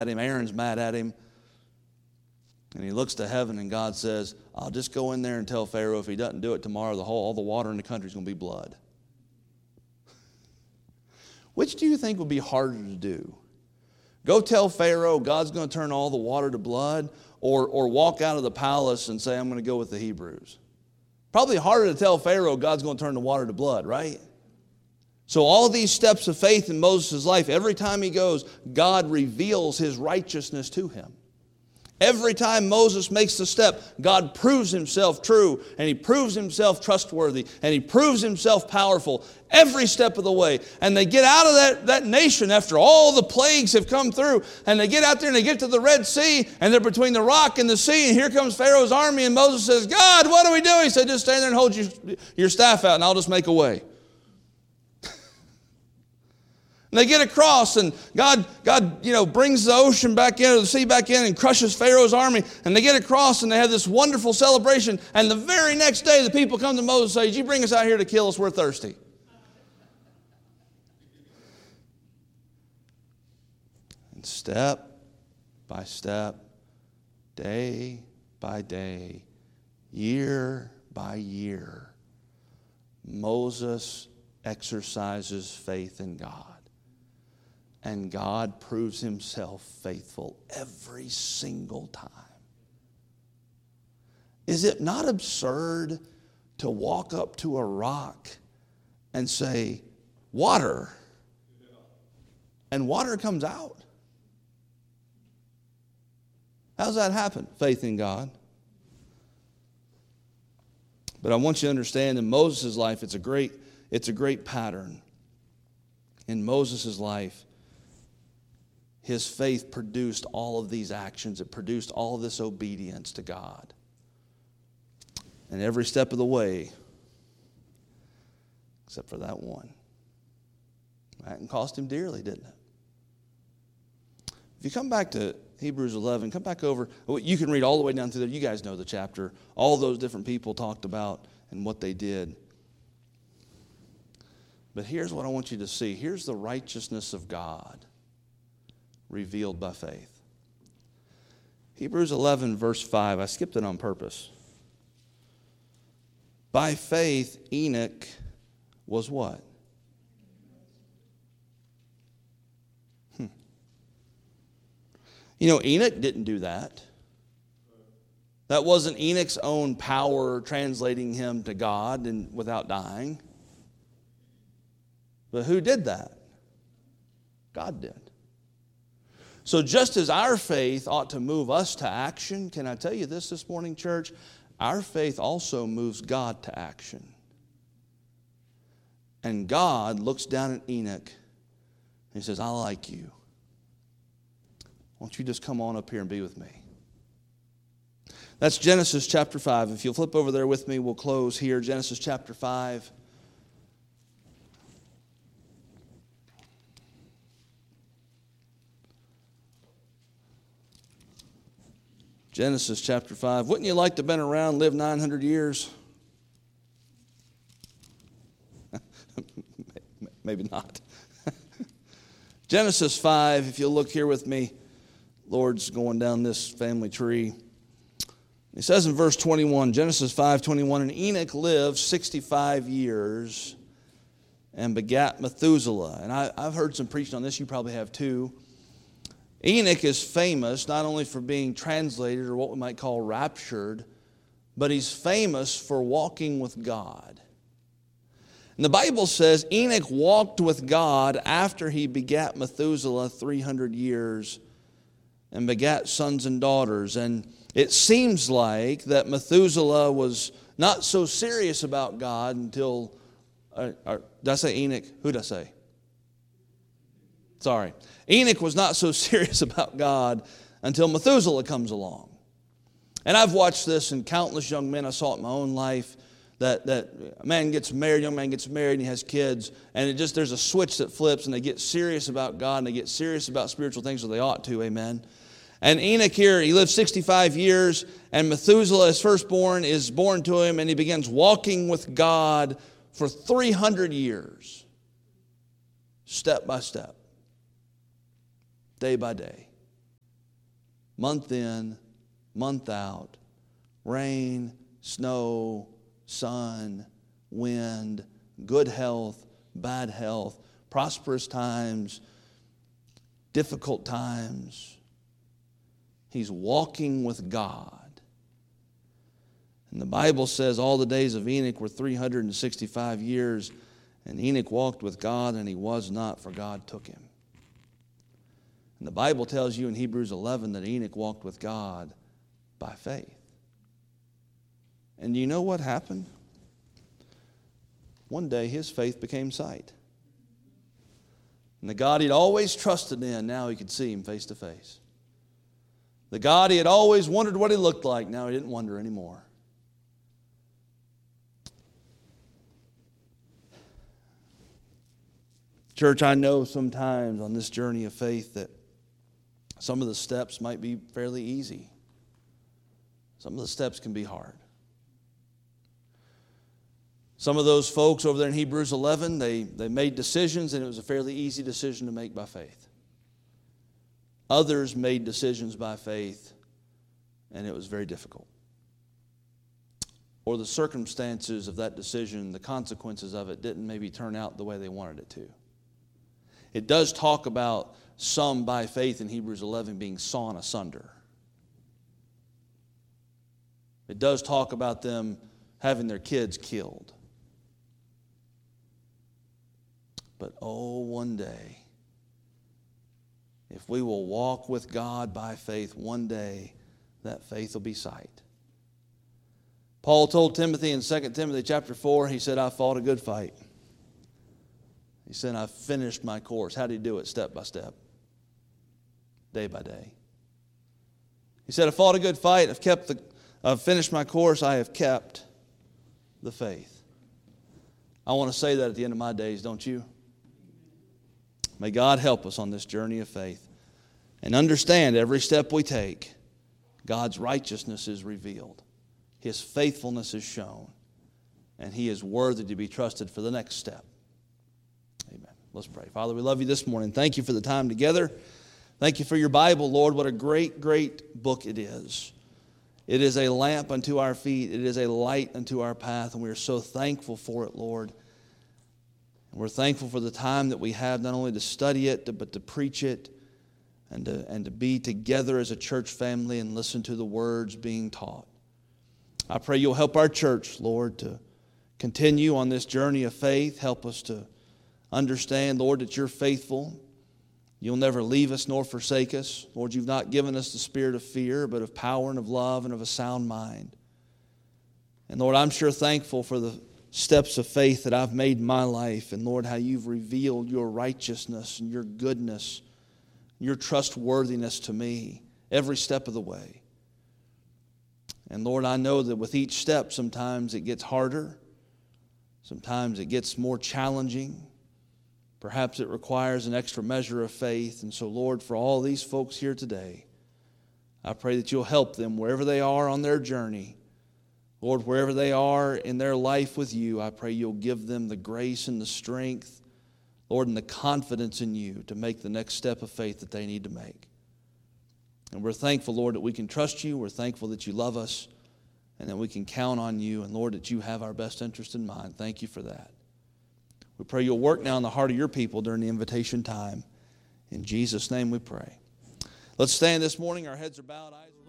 at him. Aaron's mad at him. And he looks to heaven and God says, I'll just go in there and tell Pharaoh if he doesn't do it tomorrow, all the water in the country is going to be blood. Which do you think would be harder to do? Go tell Pharaoh God's going to turn all the water to blood, or walk out of the palace and say, I'm going to go with the Hebrews? Probably harder to tell Pharaoh God's going to turn the water to blood, right? So all of these steps of faith in Moses' life, every time he goes, God reveals his righteousness to him. Every time Moses makes the step, God proves himself true, and he proves himself trustworthy, and he proves himself powerful every step of the way. And they get out of that nation after all the plagues have come through, and they get out there and they get to the Red Sea, and they're between the rock and the sea, and here comes Pharaoh's army, and Moses says, God, what do we do? He said, just stand there and hold your staff out, and I'll just make a way. And they get across, and God brings the ocean back in, or the sea back in, and crushes Pharaoh's army. And they get across, and they have this wonderful celebration. And the very next day, the people come to Moses and say, did you bring us out here to kill us? We're thirsty. And step by step, day by day, year by year, Moses exercises faith in God. And God proves himself faithful every single time. Is it not absurd to walk up to a rock and say, water, and water comes out? How does that happen? Faith in God. But I want you to understand, in Moses' life, it's a great pattern. In Moses' life, his faith produced all of these actions. It produced all of this obedience to God. And every step of the way, except for that one, that cost him dearly, didn't it? If you come back to Hebrews 11, come back over. You can read all the way down through there. You guys know the chapter. All those different people talked about and what they did. But here's what I want you to see. Here's the righteousness of God revealed by faith. Hebrews 11, verse 5. I skipped it on purpose. By faith, Enoch was what? Enoch didn't do that. That wasn't Enoch's own power translating him to God and without dying. But who did that? God did. So just as our faith ought to move us to action, can I tell you this morning, church? Our faith also moves God to action. And God looks down at Enoch and he says, I like you. Won't you just come on up here and be with me? That's Genesis chapter 5. If you'll flip over there with me, we'll close here. Genesis chapter 5. Genesis chapter 5. Wouldn't you like to have been around, live 900 years? Maybe not. Genesis 5, if you'll look here with me, Lord's going down this family tree. It says in verse 21, Genesis 5:21, and Enoch lived 65 years and begat Methuselah. And I've heard some preaching on this, you probably have too. Enoch is famous not only for being translated or what we might call raptured, but he's famous for walking with God. And the Bible says Enoch walked with God after he begat Methuselah 300 years and begat sons and daughters. And it seems like that Methuselah was not so serious about God until, did I say Enoch? Who did I say? Sorry. Enoch was not so serious about God until Methuselah comes along. And I've watched this in countless young men. I saw it in my own life. That a man gets married, young man gets married, and he has kids, and there's a switch that flips, and they get serious about God, and they get serious about spiritual things, or they ought to, amen. And Enoch here, he lived 65 years, and Methuselah, his firstborn, is born to him, and he begins walking with God for 300 years, step by step, day by day. month in, month out, rain, snow, sun, wind, good health, bad health, prosperous times, difficult times. He's walking with God. And the Bible says all the days of Enoch were 365 years, and Enoch walked with God, and he was not, for God took him. And the Bible tells you in Hebrews 11 that Enoch walked with God by faith. And you know what happened? One day his faith became sight. And the God he'd always trusted in, now he could see him face to face. The God he had always wondered what he looked like, now he didn't wonder anymore. Church, I know sometimes on this journey of faith that some of the steps might be fairly easy. Some of the steps can be hard. Some of those folks over there in Hebrews 11, they made decisions, and it was a fairly easy decision to make by faith. Others made decisions by faith, and it was very difficult. Or the circumstances of that decision, the consequences of it didn't maybe turn out the way they wanted it to. It does talk about some by faith in Hebrews 11 being sawn asunder. It does talk about them having their kids killed. But oh, one day, if we will walk with God by faith, one day that faith will be sight. Paul told Timothy in 2 Timothy chapter 4, he said, I fought a good fight. He said, I've finished my course. How did he do it? Step by step, day by day. He said, I fought a good fight. I've finished my course. I have kept the faith. I want to say that at the end of my days, don't you? May God help us on this journey of faith and understand every step we take, God's righteousness is revealed. His faithfulness is shown, and He is worthy to be trusted for the next step. Amen. Let's pray. Father, we love you this morning. Thank you for the time together. Thank you for your Bible, Lord. What a great, great book it is. It is a lamp unto our feet. It is a light unto our path, and we are so thankful for it, Lord. And we're thankful for the time that we have not only to study it, but to preach it and to be together as a church family and listen to the words being taught. I pray you'll help our church, Lord, to continue on this journey of faith. Help us to understand, Lord, that you're faithful. You'll never leave us nor forsake us. Lord, you've not given us the spirit of fear, but of power and of love and of a sound mind. And Lord, I'm sure thankful for the steps of faith that I've made in my life. And Lord, how you've revealed your righteousness and your goodness, your trustworthiness to me every step of the way. And Lord, I know that with each step, sometimes it gets harder. Sometimes it gets more challenging. Perhaps it requires an extra measure of faith. And so, Lord, for all these folks here today, I pray that you'll help them wherever they are on their journey. Lord, wherever they are in their life with you, I pray you'll give them the grace and the strength, Lord, and the confidence in you to make the next step of faith that they need to make. And we're thankful, Lord, that we can trust you. We're thankful that you love us and that we can count on you. And, Lord, that you have our best interest in mind. Thank you for that. We pray you'll work now in the heart of your people during the invitation time. In Jesus' name we pray. Let's stand this morning. Our heads are bowed, eyes are